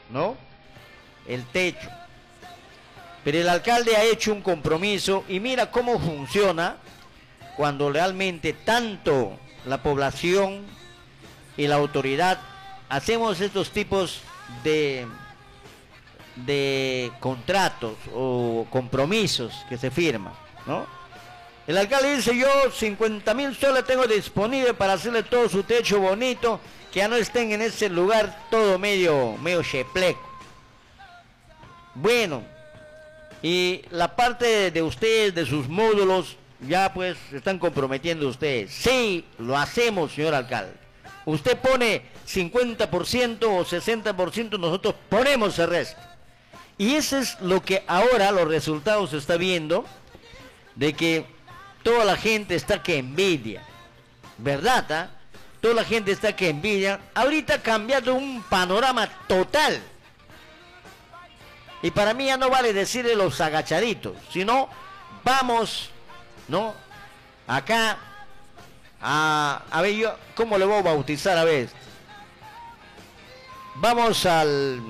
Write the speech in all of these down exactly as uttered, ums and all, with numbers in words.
¿no? El techo. Pero el alcalde ha hecho un compromiso y mira cómo funciona cuando realmente tanto la población y la autoridad hacemos estos tipos de, de contratos o compromisos que se firman, ¿no? El alcalde dice, yo cincuenta mil soles tengo disponible para hacerle todo su techo bonito, que ya no estén en ese lugar todo medio, medio chepleco. Bueno, y la parte de, de ustedes, de sus módulos, ya pues se están comprometiendo ustedes. Sí, lo hacemos, señor alcalde. Usted pone cincuenta por ciento o sesenta por ciento, nosotros ponemos el resto. Y eso es lo que ahora los resultados se está viendo, de que toda la gente está que envidia. ¿Verdad? ¿Ah? Toda la gente está que envidia. Ahorita ha cambiado un panorama total. Y para mí ya no vale decirle los agachaditos, sino vamos, ¿no? Acá, a, a ver yo, ¿cómo le voy a bautizar a ver? Vamos al,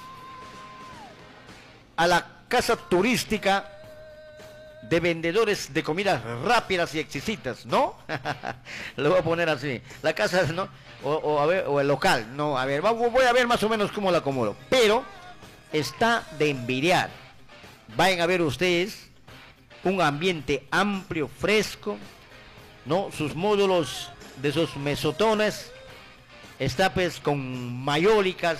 a la casa turística de vendedores de comidas rápidas y exquisitas, ¿no? Lo voy a poner así, la casa, ¿no? O, o, a ver, o el local, no, a ver, voy a ver más o menos cómo la acomodo, pero está de envidiar. Vayan a ver ustedes un ambiente amplio, fresco, ¿no? Sus módulos de sus mesotones está pues con mayólicas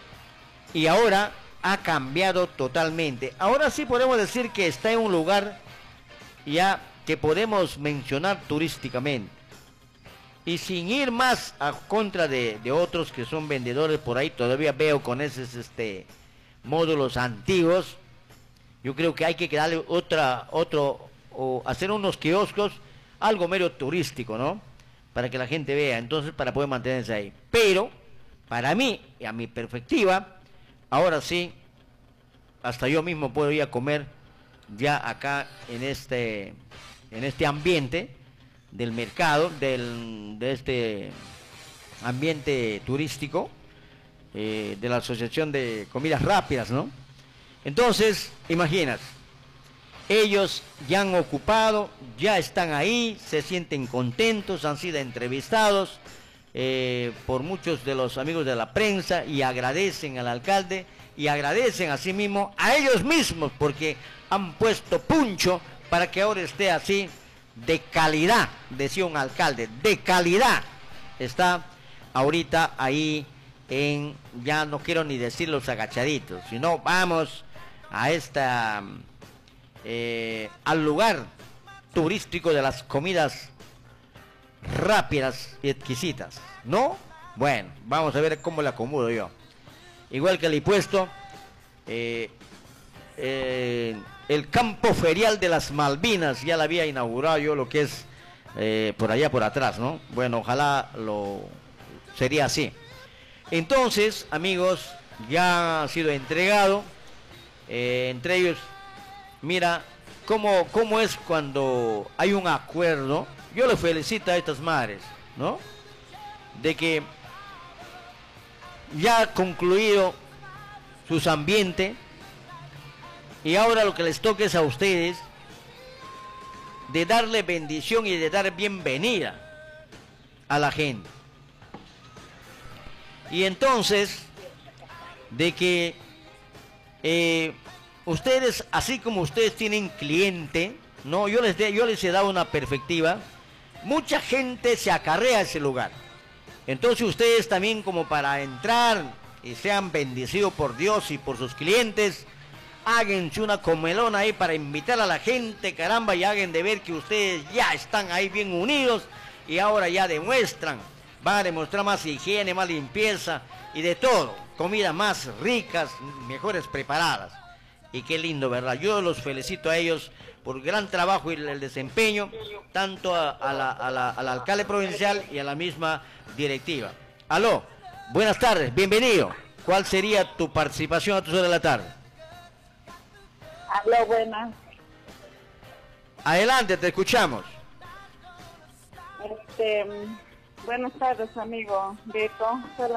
y ahora ha cambiado totalmente. Ahora sí podemos decir que está en un lugar ya que podemos mencionar turísticamente. Y sin ir más a contra de, de otros que son vendedores por ahí, todavía veo con esos este módulos antiguos. Yo creo que hay que darle otra, otro, o hacer unos kioscos, algo medio turístico, ¿no? Para que la gente vea, entonces para poder mantenerse ahí. Pero, para mí, y a mi perspectiva, ahora sí, hasta yo mismo puedo ir a comer ya acá en este, en este ambiente del mercado, del, de este ambiente turístico, Eh, de la Asociación de Comidas Rápidas, ¿no? Entonces, imaginas, ellos ya han ocupado, ya están ahí, se sienten contentos, han sido entrevistados eh, por muchos de los amigos de la prensa y agradecen al alcalde y agradecen a sí mismo, a ellos mismos, porque han puesto puncho para que ahora esté así de calidad, decía un alcalde, de calidad está ahorita ahí en, ya no quiero ni decir los agachaditos, sino vamos a esta, eh, al lugar turístico de las comidas rápidas y exquisitas, ¿no? Bueno, vamos a ver cómo le acomodo yo. Igual que el impuesto, eh, eh, el campo ferial de las Malvinas, ya la había inaugurado yo, lo que es eh, por allá por atrás, ¿no? Bueno, ojalá lo sería así. Entonces, amigos, ya ha sido entregado, eh, entre ellos, mira, cómo, cómo es cuando hay un acuerdo. Yo le felicito a estas madres, ¿no? De que ya ha concluido sus ambientes y ahora lo que les toca es a ustedes de darle bendición y de dar bienvenida a la gente. Y entonces, de que eh, ustedes, así como ustedes tienen cliente, no, yo les, de, yo les he dado una perspectiva, mucha gente se acarrea a ese lugar. Entonces ustedes también, como para entrar y sean bendecidos por Dios y por sus clientes, háganse una comelona ahí para invitar a la gente, caramba, y hagan de ver que ustedes ya están ahí bien unidos y ahora ya demuestran. Van a demostrar más higiene, más limpieza y de todo, comidas más ricas, mejores preparadas. Y qué lindo, ¿verdad? Yo los felicito a ellos por el gran trabajo y el desempeño, tanto a, a la, a la, al alcalde provincial y a la misma directiva. Aló, buenas tardes, bienvenido. ¿Cuál sería tu participación a tus horas de la tarde? Aló, buenas. Adelante, te escuchamos. Este... Buenas tardes, amigo Beto.